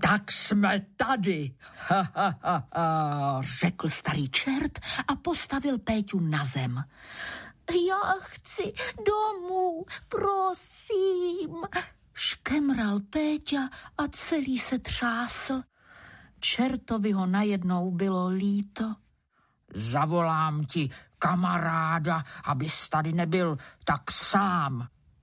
Tak jsme tady, řekl starý čert a postavil Péťu na zem. Já chci domů, prosím, škemral Péťa a celý se třásl. Čertovi ho najednou bylo líto. Zavolám ti kamaráda, abys tady nebyl tak sám.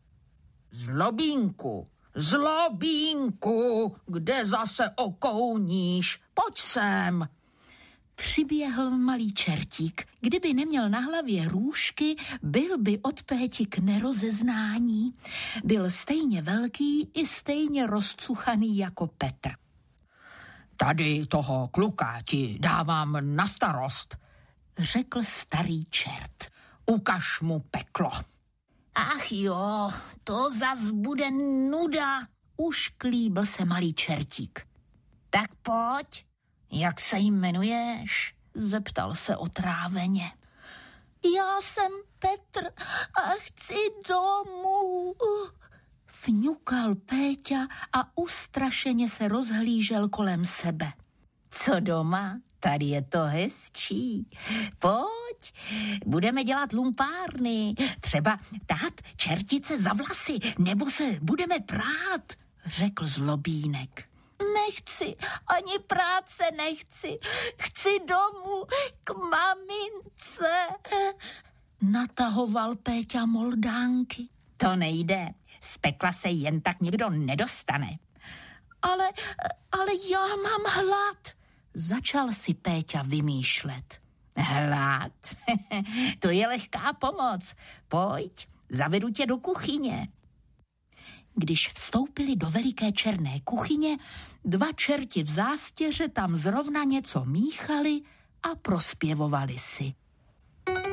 Zlobínku, kde zase okouníš? Pojď sem. Přiběhl malý čertík. Kdyby neměl na hlavě růžky, byl by od Péti k nerozeznání. Byl stejně velký i stejně rozcuchaný jako Petr. Tady toho kluka ti dávám na starost, řekl starý čert. Ukaž mu peklo. Ach jo, to zas bude nuda, ušklíbl se malý čertík. Tak pojď, jak se jmenuješ? Zeptal se otráveně. Já jsem Petr a chci domů, fňukal Péťa a ustrašeně se rozhlížel kolem sebe. Co doma? Tady je to hezčí. Pojď, budeme dělat lumpárny. Třeba tát čertice za vlasy, nebo se budeme prát, řekl Zlobínek. Nechci, ani práce nechci. Chci domů k mamince, natahoval Péťa moldánky. To nejde, z pekla se jen tak nikdo nedostane. Ale já mám hlad, začal si Péťa vymýšlet. Hlad, to je lehká pomoc. Pojď, zavedu tě do kuchyně. Když vstoupili do veliké černé kuchyně, dva čerti v zástěře tam zrovna něco míchali a prospěvovali si.